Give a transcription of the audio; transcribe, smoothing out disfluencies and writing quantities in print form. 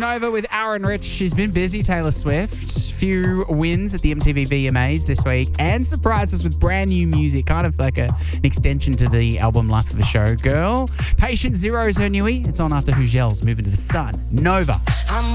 Nova with Aaron Rich. She's been busy, Taylor Swift. Few wins at the MTV VMAs this week and surprised us with brand new music, kind of like an extension to the album Life of a Show Girl. Patient Zero is her newie. It's on after Who Yells, Moving to the Sun. Nova.